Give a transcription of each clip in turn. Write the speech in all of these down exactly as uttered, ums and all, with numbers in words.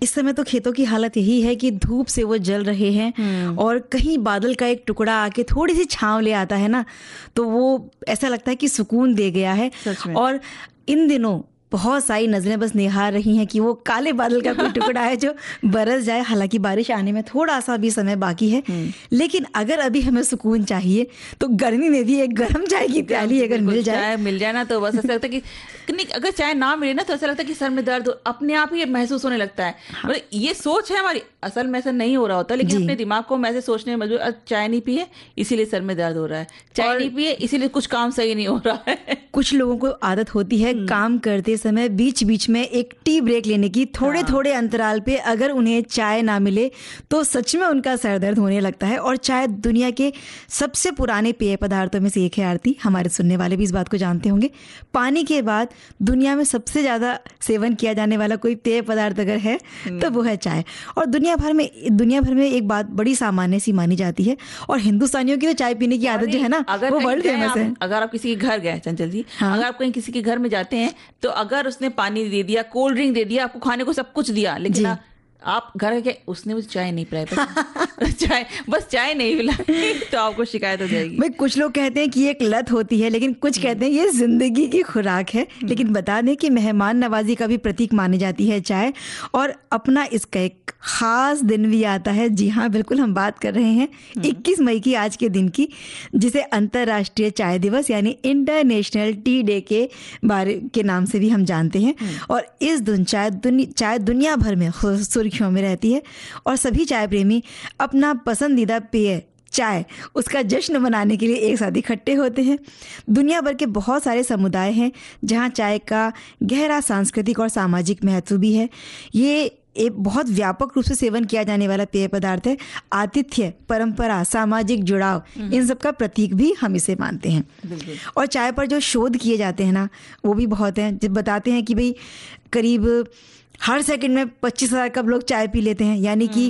इस समय तो खेतों की हालत यही है कि धूप से वो जल रहे हैं और कहीं बादल का एक टुकड़ा आके थोड़ी सी छांव ले आता है ना, तो वो ऐसा लगता है कि सुकून दे गया है। और इन दिनों बहुत सारी नजरें बस निहार रही हैं कि वो काले बादल का कोई टुकड़ा है जो बरस जाए। हालांकि बारिश आने में थोड़ा सा भी समय बाकी है, लेकिन अगर अभी हमें सुकून चाहिए तो गर्मी में भी एक गर्म चाय की प्याली अगर मिल जाए चाय मिल जाए ना, तो बस ऐसा लगता है कि अगर चाय ना मिले ना तो ऐसा लगता है कि सर में दर्द अपने आप ही महसूस होने लगता है। हाँ। मतलब ये सोच है हमारी, असल में ऐसा नहीं हो रहा होता, लेकिन अपने दिमाग को ऐसे सोचने में मजबूर, चाय नहीं पिए इसीलिए सर में दर्द हो रहा है, चाय नहीं पिए इसीलिए कुछ काम सही नहीं हो रहा है। कुछ लोगों को आदत होती है काम करते समय बीच बीच में एक टी ब्रेक लेने की। थोड़े हाँ। थोड़े अंतराल पे अगर उन्हें चाय ना मिले तो सच में उनका सर दर्द होने लगता है। और चाय दुनिया के सबसे पुराने पेय पदार्थों में से एक है। आरती, हमारे सुनने वाले भी इस बात को जानते होंगे, पानी के बाद दुनिया में सबसे ज्यादा सेवन किया जाने वाला कोई पेय पदार्थ अगर है तो वो है चाय। और दुनिया भर में दुनिया भर में एक बात बड़ी सामान्य सी मानी जाती है, और हिंदुस्तानियों की तो चाय पीने की आदत जो है ना वो वर्ल्ड फेमस है। अगर आप किसी के घर गए चंचल जी, हाँ? अगर आप कहीं किसी के घर में जाते हैं तो अगर उसने पानी दे दिया, कोल्ड ड्रिंक दे दिया, आपको खाने को सब कुछ दिया, लेकिन आप घर के उसने मुझे चाय नहीं पिलाई, चाय बस चाय नहीं पिलाई तो आपको शिकायत हो जाएगी। भाई कुछ लोग कहते हैं कि ये एक लत होती है, लेकिन कुछ कहते हैं ये जिंदगी की खुराक है। लेकिन बता दें कि मेहमान नवाजी का भी प्रतीक मानी जाती है चाय, और अपना इसका एक खास दिन भी आता है। जी हाँ, बिल्कुल, हम बात कर रहे हैं इक्कीस मई की, आज के दिन की, जिसे अंतर्राष्ट्रीय चाय दिवस यानी इंटरनेशनल टी डे के बारे के नाम से भी हम जानते हैं। और इस दिन चाय दुनि, चाय दुनिया भर में सुर्खियों में रहती है, और सभी चाय प्रेमी अपना पसंदीदा पेय चाय उसका जश्न मनाने के लिए एक साथ इकट्ठे होते हैं। दुनिया भर के बहुत सारे समुदाय हैं जहां चाय का गहरा सांस्कृतिक और सामाजिक महत्व भी है। ये एक बहुत व्यापक रूप से सेवन किया जाने वाला पेय पदार्थ है। आतिथ्य, परंपरा, सामाजिक जुड़ाव, इन सब का प्रतीक भी हम इसे मानते हैं। और चाय पर जो शोध किए जाते हैं ना वो भी बहुत हैं। जब बताते हैं कि भाई करीब हर सेकंड में पच्चीस हजार कप लोग चाय पी लेते हैं, यानी कि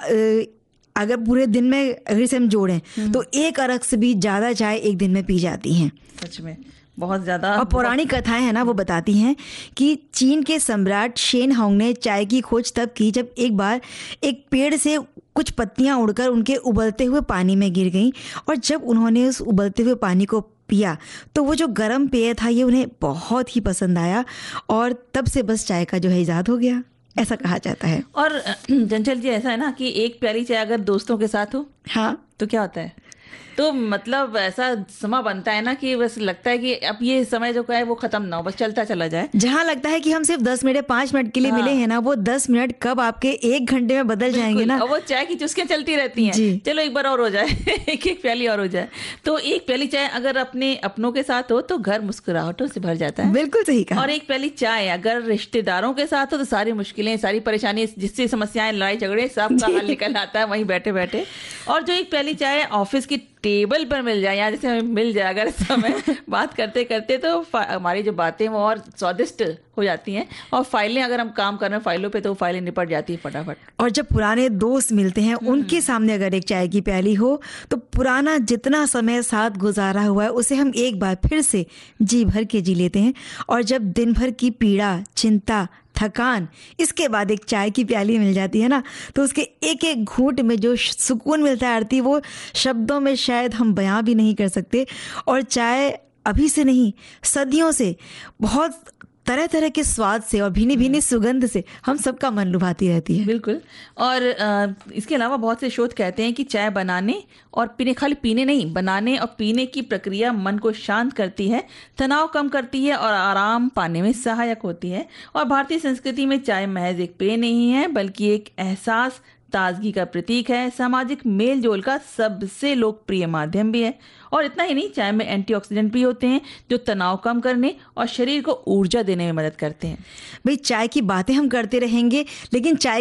अगर पूरे दिन में अगर इसे हम जोड़ें तो एक अरग से भी ज्यादा चाय एक दिन में पी जाती हैं। सच में बहुत ज्यादा। और पौराणिक कथाएं है ना वो बताती हैं कि चीन के सम्राट शेन हांग ने चाय की खोज तब की जब एक बार एक पेड़ से कुछ पत्तियां उड़कर उनके उबलते हुए पानी में गिर गईं, और जब उन्होंने उस उबलते हुए पानी को पिया तो वो जो गर्म पेय था ये उन्हें बहुत ही पसंद आया, और तब से बस चाय का जो है इजाद हो गया, ऐसा कहा जाता है। और चंचल जी ऐसा है ना कि एक प्याली चाय अगर दोस्तों के साथ हो हाँ तो क्या होता है, तो मतलब ऐसा समय बनता है ना कि बस लगता है कि अब ये समय जो है वो खत्म ना हो, बस चलता चला जाए। जहाँ लगता है कि हम सिर्फ दस मिनट पांच मिनट के लिए हाँ। मिले हैं ना, वो दस मिनट कब आपके एक घंटे में बदल जाएंगे ना। और वो चाय की चुस्कियां चलती रहती हैं, चलो एक बार और हो जाए एक एक प्याली और हो जाए। तो एक प्याली चाय अगर अपने अपनों के साथ हो तो घर मुस्कुराहटों से भर जाता है। बिल्कुल सही कहा। और एक प्याली चाय अगर रिश्तेदारों के साथ हो तो सारी मुश्किलें, सारी परेशानी, जिससे समस्याएं, लड़ाई झगड़े, सब का हल निकल आता है वहीं बैठे बैठे। और जो एक प्याली चाय ऑफिस की टेबल पर मिल जाए, यहाँ जैसे हमें मिल जाए अगर समय बात करते करते, तो हमारी जो बातें वो और स्वादिष्ट हो जाती हैं। और फाइलें अगर हम काम कर रहे हैं फाइलों पे तो फाइलें निपट जाती है फटाफट। और जब पुराने दोस्त मिलते हैं उनके सामने अगर एक चाय की प्याली हो तो पुराना जितना समय साथ गुजारा हुआ है उसे हम एक बार फिर से जी भर के जी लेते हैं। और जब दिन भर की पीड़ा, चिंता, थकान, इसके बाद एक चाय की प्याली मिल जाती है ना, तो उसके एक एक घूंट में जो सुकून मिलता है आरती, वो शब्दों में शायद हम बयां भी नहीं कर सकते। और चाय अभी से नहीं, सदियों से बहुत तरह तरह के स्वाद से और भीनी भीनी सुगंध से हम सबका मन लुभाती रहती है। बिल्कुल। और आ, इसके अलावा बहुत से शोध कहते हैं कि चाय बनाने और पीने, खाली पीने नहीं, बनाने और पीने की प्रक्रिया मन को शांत करती है, तनाव कम करती है और आराम पाने में सहायक होती है। और भारतीय संस्कृति में चाय महज एक पेय नहीं है बल्कि एक एहसास, ताजगी का प्रतीक है, सामाजिक मेल जोल का सबसे लोकप्रिय माध्यम भी है। और इतना ही नहीं, चाय में एंटीऑक्सीडेंट भी होते हैं जो तनाव कम करने और शरीर को ऊर्जा देने में मदद करते हैं। भाई चाय की बातें हम करते रहेंगे, लेकिन चाय